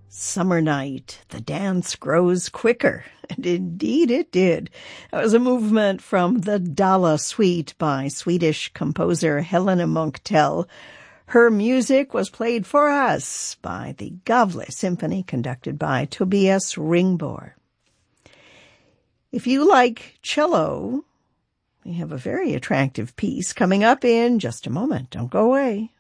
Summer Night, the dance grows quicker. And indeed it did. That was a movement from the Dala Suite by Swedish composer Helena Munktell. Her music was played for us by the Gavle Symphony, conducted by Tobias Ringbor. If you like cello, we have a very attractive piece coming up in just a moment. Don't go away.